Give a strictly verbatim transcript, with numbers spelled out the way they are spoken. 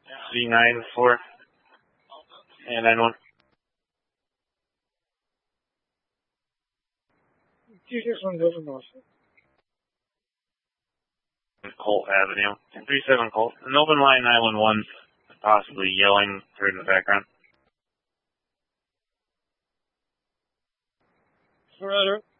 three nine four and nine one. two six one Delta North. Colt Avenue. three seven Colt. An open line nine one one, possibly yelling, heard in the background. Surrender.